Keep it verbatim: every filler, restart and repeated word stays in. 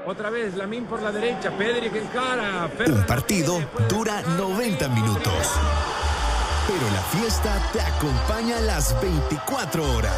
Otra vez, Lamine por la derecha, Pedri que encara. Un partido dura noventa minutos, pero la fiesta te acompaña las veinticuatro horas.